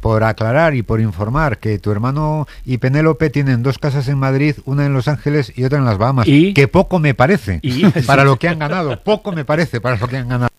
por aclarar y por informar que tu hermano y Penélope tienen 2 casas en Madrid, una en Los Ángeles y otra en las Bahamas. ¿Y? Que poco me parece ¿Y? para lo que han ganado. Poco me parece para lo que han ganado.